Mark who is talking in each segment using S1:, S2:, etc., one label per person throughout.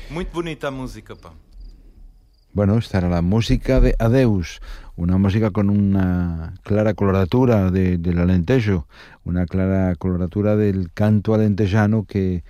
S1: Muito bonita a música, pá.
S2: Bueno, esta era la música de Adeus, una música con una clara coloratura del alentejo, una clara coloratura del canto alentejano que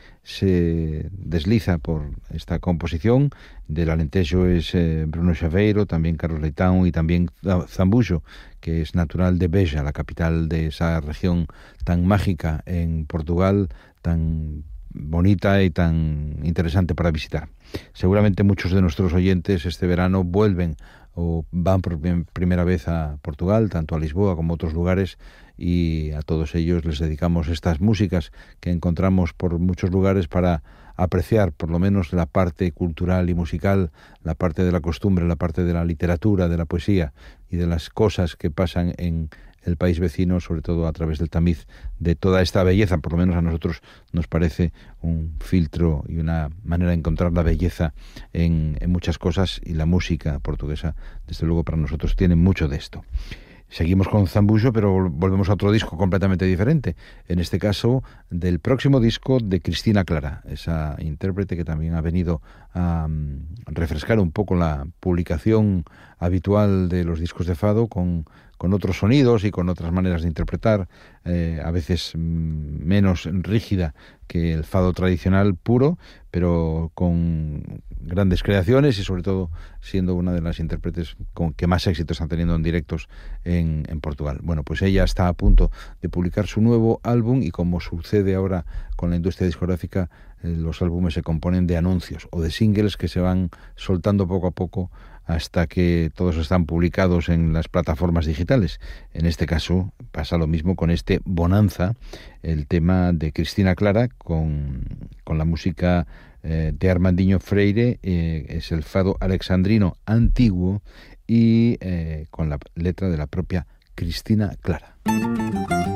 S2: se desliza por esta composición. Del alentejo es Bruno Xaveiro, también Carlos Leitão y también Zambujo, que es natural de Beja, la capital de esa región tan mágica en Portugal, tan bonita y tan interesante para visitar. Seguramente muchos de nuestros oyentes este verano vuelven o van por primera vez a Portugal, tanto a Lisboa como a otros lugares, y a todos ellos les dedicamos estas músicas que encontramos por muchos lugares para apreciar por lo menos la parte cultural y musical, la parte de la costumbre, la parte de la literatura, de la poesía y de las cosas que pasan en el país vecino, sobre todo a través del tamiz de toda esta belleza. Por lo menos a nosotros nos parece un filtro y una manera de encontrar la belleza en muchas cosas, y la música portuguesa, desde luego, para nosotros tiene mucho de esto. Seguimos con Zambujo, pero volvemos a otro disco completamente diferente. En este caso, del próximo disco de Cristina Clara, esa intérprete que también ha venido a refrescar un poco la publicación habitual de los discos de fado con otros sonidos y con otras maneras de interpretar, a veces menos rígida que el fado tradicional puro, pero con grandes creaciones y sobre todo siendo una de las intérpretes que más éxito están teniendo en directos en Portugal. Bueno, pues ella está a punto de publicar su nuevo álbum, y como sucede ahora con la industria discográfica, los álbumes se componen de anuncios o de singles que se van soltando poco a poco hasta que todos están publicados en las plataformas digitales. En este caso pasa lo mismo con este Bonanza, el tema de Cristina Clara con la música de Armandinho Freire, es el fado alexandrino antiguo, y con la letra de la propia Cristina Clara.